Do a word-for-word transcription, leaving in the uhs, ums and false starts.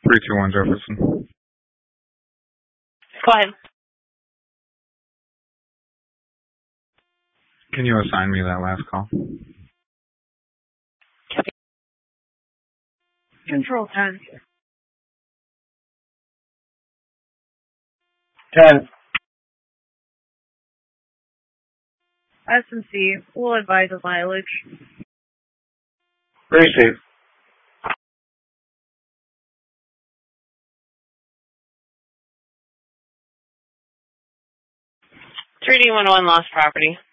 three two one Jefferson. Go ahead. Can you assign me that last call? Control ten. ten. S and C will advise of mileage. Receive. three D one one lost property.